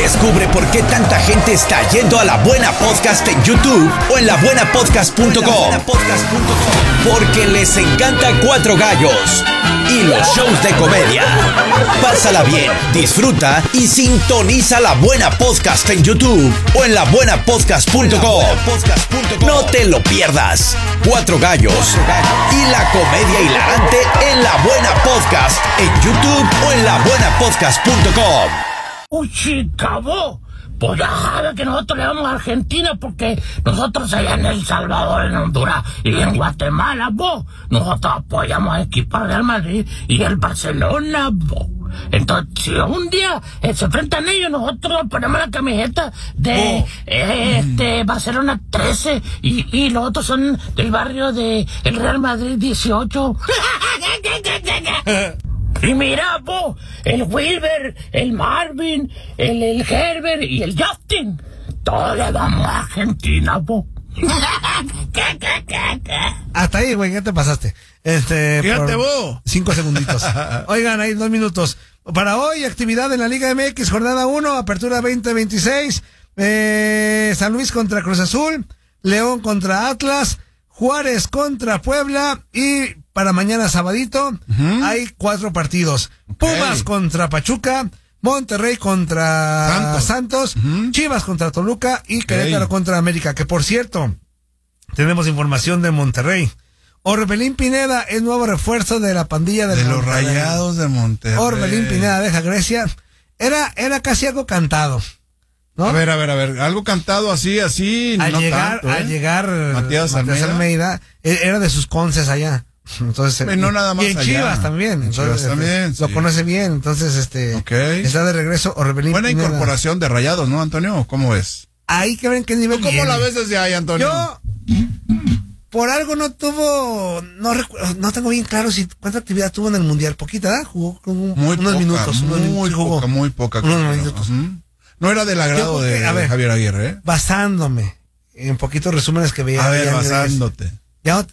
Descubre por qué tanta gente está yendo a La Buena Podcast en YouTube o en labuenapodcast.com. Porque les encanta Cuatro Gallos y los shows de comedia. Pásala bien, disfruta y sintoniza La Buena Podcast en YouTube o en labuenapodcast.com. No te lo pierdas. Cuatro Gallos y la comedia hilarante en La Buena Podcast en YouTube o en labuenapodcast.com. ¡Uy, chicabo! Pues ya sabe que nosotros le vamos a Argentina porque nosotros allá en El Salvador, en Honduras y en Guatemala, vos, nosotros apoyamos al equipo Real Madrid y el Barcelona, vos. Entonces, si un día se enfrentan ellos, nosotros ponemos la camiseta de Barcelona 13 y los otros son del barrio de el Real Madrid 18. Y mira, po, el Wilber, el Marvin, el Herbert y el Justin, todos le vamos a Argentina, po. Hasta ahí, güey, ¿qué te pasaste? Fíjate vos. 5 segunditos. Oigan, hay 2 minutos. Para hoy, actividad en la Liga MX, jornada 1, apertura 2026. San Luis contra Cruz Azul, León contra Atlas, Juárez contra Puebla y para mañana sabadito hay 4 partidos. Pumas contra Pachuca, Monterrey contra Santos, Chivas contra Toluca y Querétaro contra América. Que por cierto, tenemos información de Monterrey. Orbelín Pineda es nuevo refuerzo de la pandilla de los Rayados de Monterrey. Orbelín Pineda deja Grecia. Era casi algo cantado, ¿no? A ver, algo cantado así, al no llegar, tanto, al llegar Matías Almeida era de sus conces allá. Entonces, no nada más y en allá. Chivas también. Entonces, lo conoce bien. Entonces, está de regreso Orbelín Buena Pineda. Incorporación de Rayados, ¿no, Antonio? ¿Cómo ves? Ahí que ven qué nivel ¿Cómo viene. la ves desde ahí, Antonio? Yo, por algo no tuvo, no tengo bien claro cuánta actividad tuvo en el Mundial. Poquita, ¿verdad? Jugó con unos minutos. Muy poca. Unos minutos. No era del agrado de Javier Aguirre, ¿eh? Basándome en poquitos resúmenes que veía. A ver, basándote. Ya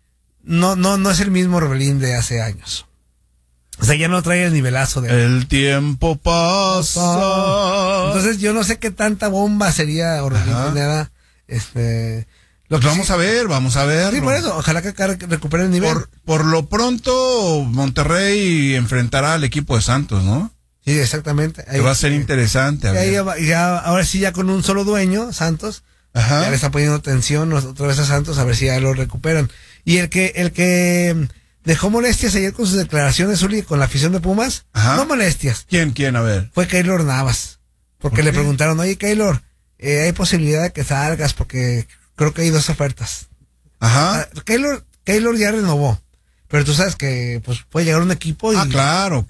no es el mismo Orbelín de hace años. O sea, ya no trae el nivelazo de... El tiempo pasa. Entonces yo no sé qué tanta bomba sería Orbelín Pineda. Vamos a ver. Sí, por eso, ojalá que recupere el nivel. Por lo pronto, Monterrey enfrentará al equipo de Santos, ¿no? Sí, exactamente. Que va a ser interesante. Ahora sí, ya con un solo dueño, Santos, ya le está poniendo tensión otra vez a Santos, a ver si ya lo recuperan. Y el que dejó molestias ayer con sus declaraciones, Uli, con la afición de Pumas, no molestias. ¿Quién? A ver. Fue Keylor Navas. Porque le preguntaron, oye, Keylor, hay posibilidad de que salgas porque creo que hay 2 ofertas. Keylor ya renovó. Pero tú sabes que pues puede llegar un equipo y... Claro.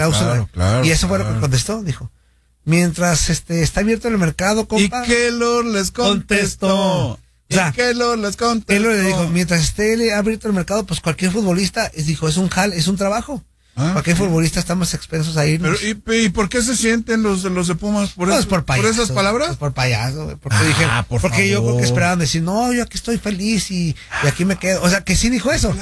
Y eso fue lo que contestó, dijo. Mientras está abierto el mercado, compa. Y Keylor les contestó. Keylor le dijo, mientras esté abierto el mercado, pues cualquier futbolista, dijo, es un trabajo. Cualquier futbolista estamos expensos a irnos. Pero, ¿y por qué se sienten los de Pumas? ¿Por esas palabras? Pues por payaso, porque yo creo que esperaban decir, no, yo aquí estoy feliz y aquí me quedo. O sea, que sí dijo eso.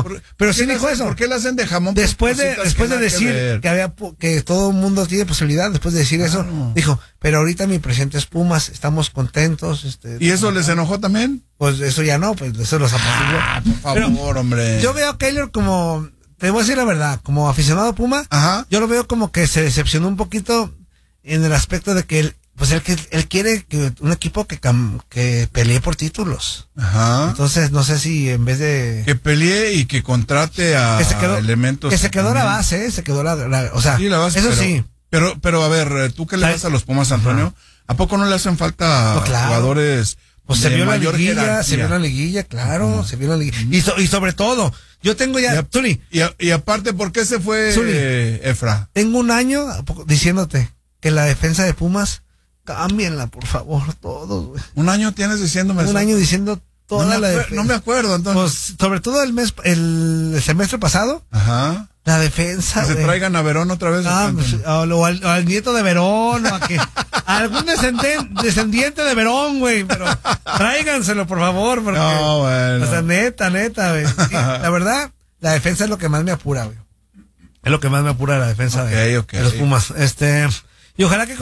¿Por qué le hacen de jamón? Después de decir que todo el mundo tiene posibilidad, después de decir eso, dijo, pero ahorita mi presente es Pumas, estamos contentos. ¿Y eso les enojó también? Pues eso ya no, pues eso los apaciguó. Por favor, hombre. Yo veo a Keylor como... Te voy a decir la verdad, como aficionado a Puma, yo lo veo como que se decepcionó un poquito en el aspecto de que él quiere que un equipo que pelee por títulos. Entonces, no sé si en vez de... Que pelee y que contrate a elementos... Que se quedó la base, o sea, sí, la base, eso sí. Pero a ver, ¿tú qué le das a los Pumas, Antonio? ¿A poco no le hacen falta jugadores... Pues se vio la liguilla, claro, se vio la liguilla. Y sobre todo, yo tengo ya... Y aparte, ¿por qué se fue Efra? Tengo un año diciéndote que la defensa de Pumas, cámbienla, por favor, todos, güey. ¿Un año tienes diciéndome eso? Un año diciendo toda la defensa. No me acuerdo, entonces. Pues, sobre todo el semestre pasado. La defensa, que se traigan a Verón otra vez. O al nieto de Verón, o a algún descendiente de Verón, güey, pero tráiganselo, por favor, porque, o sea, neta, güey. La verdad, la defensa es lo que más me apura, güey. Es lo que más me apura la defensa de los Pumas. Y ojalá que